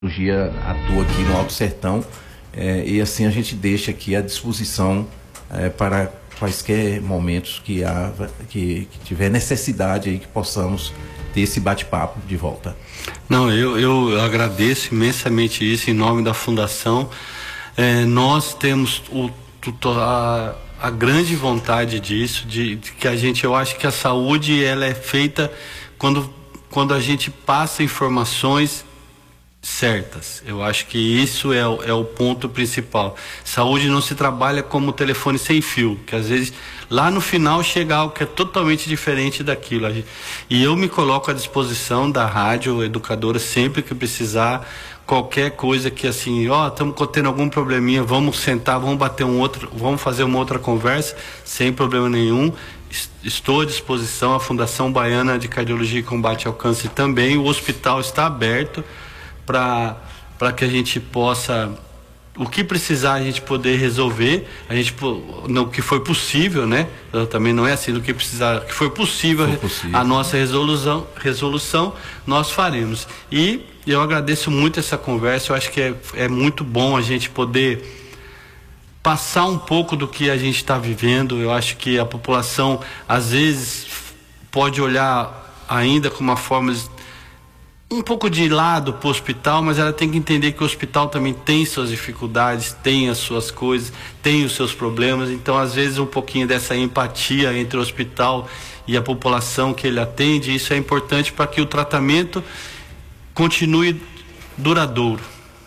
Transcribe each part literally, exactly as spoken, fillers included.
Cirurgia atua aqui no Alto Sertão, é, e assim a gente deixa aqui à disposição é, para quaisquer momentos que, há, que, que tiver necessidade aí que possamos ter esse bate-papo de volta. Não, eu, eu agradeço imensamente isso em nome da Fundação. É, nós temos o, a, a grande vontade disso, de, de que a gente, eu acho que a saúde ela é feita quando, quando a gente passa informações certas. Eu acho que isso é, é o ponto principal. Saúde não se trabalha como telefone sem fio, que às vezes lá no final chega algo que é totalmente diferente daquilo. E eu me coloco à disposição da rádio educadora sempre que precisar, qualquer coisa que assim, ó, estamos tendo algum probleminha, vamos sentar, vamos bater um outro, vamos fazer uma outra conversa, sem problema nenhum. Estou à disposição. A Fundação Baiana de Cardiologia e Combate ao Câncer também, o hospital está aberto para para que a gente possa, o que precisar a gente poder resolver, a gente no que foi possível, né? Também não é assim, no que precisar, que foi possível, foi possível. A nossa resolução resolução nós faremos. E eu agradeço muito essa conversa. Eu acho que é, é muito bom a gente poder passar um pouco do que a gente está vivendo. Eu acho que a população às vezes pode olhar ainda com uma forma um pouco de lado para o hospital, mas ela tem que entender que o hospital também tem suas dificuldades, tem as suas coisas, tem os seus problemas. Então, às vezes, um pouquinho dessa empatia entre o hospital e a população que ele atende, isso é importante para que o tratamento continue duradouro.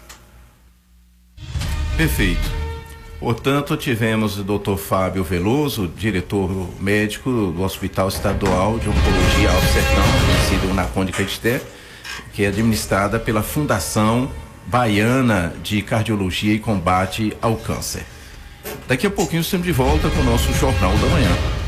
Perfeito. Portanto, tivemos o doutor Fábio Veloso, diretor médico do Hospital Estadual de Oncologia Alto Sertão, conhecido na Conde Caeté, que é administrada pela Fundação Baiana de Cardiologia e Combate ao Câncer. Daqui a pouquinho estamos de volta com o nosso Jornal da Manhã.